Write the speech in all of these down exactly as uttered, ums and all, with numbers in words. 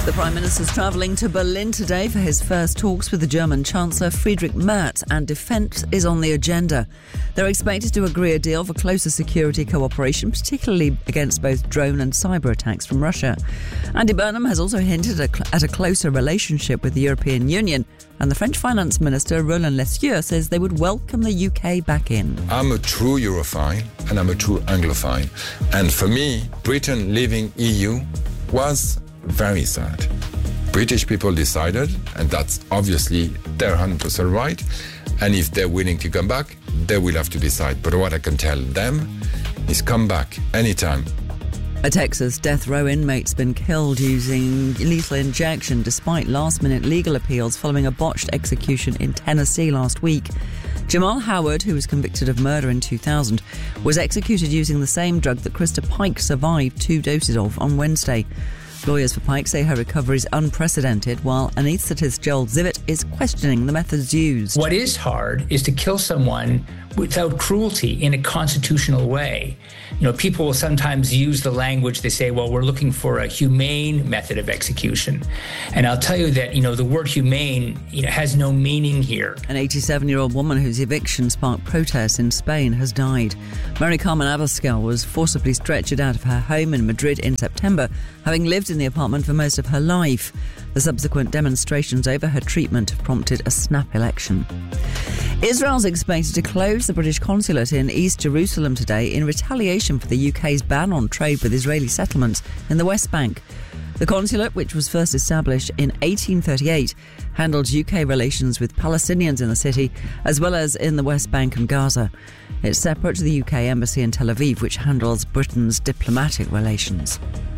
The Prime Minister's travelling to Berlin today for his first talks with the German Chancellor Friedrich Merz, and defence is on the agenda. They're expected to agree a deal for closer security cooperation, particularly against both drone and cyber attacks from Russia. Andy Burnham has also hinted at a closer relationship with the European Union, and the French Finance Minister Roland Lescure says they would welcome the U K back in. I'm a true Europhile and I'm a true Anglophile. And for me, Britain leaving E U was very sad. British people decided, and that's obviously their one hundred percent right, and if they're willing to come back, they will have to decide. But what I can tell them is come back anytime. A Texas death row inmate's been killed using lethal injection despite last-minute legal appeals following a botched execution in Tennessee last week. Jamal Howard, who was convicted of murder in two thousand, was executed using the same drug that Krista Pike survived two doses of on Wednesday. Lawyers for Pike say her recovery is unprecedented, while anaesthetist Joel Zivit is questioning the methods used. What is hard is to kill someone without cruelty in a constitutional way. You know, people will sometimes use the language, they say, well, we're looking for a humane method of execution. And I'll tell you that, you know, the word humane, you know, has no meaning here. An eighty-seven-year-old woman whose eviction sparked protests in Spain has died. Mary Carmen Abascal was forcibly stretchered out of her home in Madrid in September, having lived in the apartment for most of her life. The subsequent demonstrations over her treatment have prompted a snap election. Israel's expected to close the British consulate in East Jerusalem today in retaliation for the U K's ban on trade with Israeli settlements in the West Bank. The consulate, which was first established in eighteen thirty-eight, handled U K relations with Palestinians in the city, as well as in the West Bank and Gaza. It's separate to the U K embassy in Tel Aviv, which handles Britain's diplomatic relations.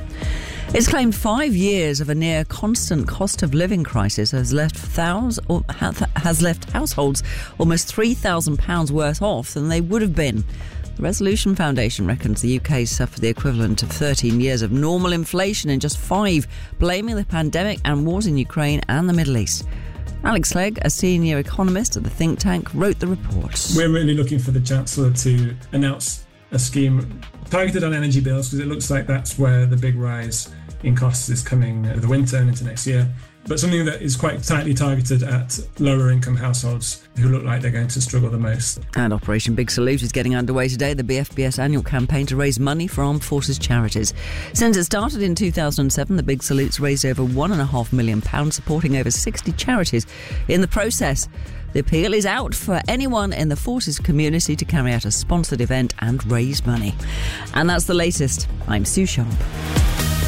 It's claimed five years of a near constant cost of living crisis has left thousands, or has left households almost three thousand pounds worse off than they would have been. The Resolution Foundation reckons the U K suffered the equivalent of thirteen years of normal inflation in just five, blaming the pandemic and wars in Ukraine and the Middle East. Alex Legg, a senior economist at the think tank, wrote the report. We're really looking for the Chancellor to announce a scheme targeted on energy bills, because it looks like that's where the big rise in costs is coming over the winter and into next year, but something that is quite tightly targeted at lower income households who look like they're going to struggle the most. And Operation Big Salute is getting underway today, the B F B S annual campaign to raise money for armed forces charities. Since it started in two thousand seven, the Big Salute's raised over one point five million pounds, supporting over sixty charities in the process. The appeal is out for anyone in the forces community to carry out a sponsored event and raise money. And that's the latest. I'm Sue Sharp.